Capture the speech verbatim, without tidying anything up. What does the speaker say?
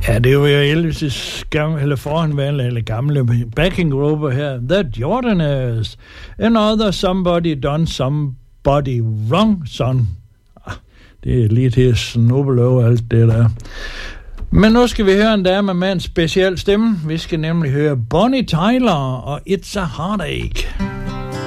Ja, det er jo Elvis' gamle, eller forhenværende, eller gamle backing-grupper her. The Jordanaires. Another somebody done somebody wrong, son. Ah, det er lige til at snuble over alt det der. Men nu skal vi høre en dame med en speciel stemme. Vi skal nemlig høre Bonnie Tyler og It's a Heartache.